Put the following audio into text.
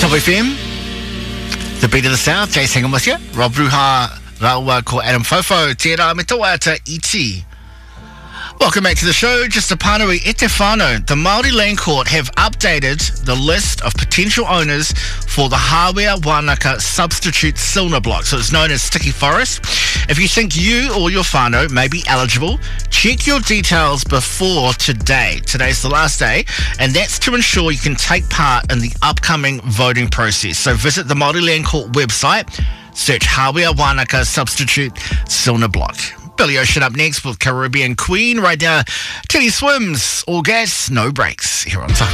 Top FM, the beat of the South, Jay Singing with you. Rob Ruha, Raua ko Adam Fofo, tērā me toa ta iti. Welcome back to the show. Just a Panui e te whānau. The Māori Land Court have updated the list of potential owners for the Hawea Wānaka substitute Silna block, so it's known as Sticky Forest. If you think you or your whānau may be eligible, check your details before today. Today's the last day, and that's to ensure you can take part in the upcoming voting process. So visit the Māori Land Court website, search Hawea Wānaka substitute Silna block. Billy Ocean up next with Caribbean Queen. Right now, Tilly Swims, all gas, no brakes. Here on top.